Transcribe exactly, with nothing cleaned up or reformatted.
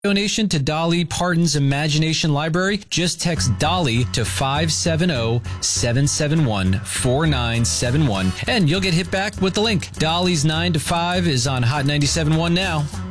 Donation to Dolly Parton's Imagination Library. Just text Dolly to five seven zero, seven seven one, four nine seven one and you'll get hit back with the link. Dolly's nine to five is on Hot ninety-seven point one now.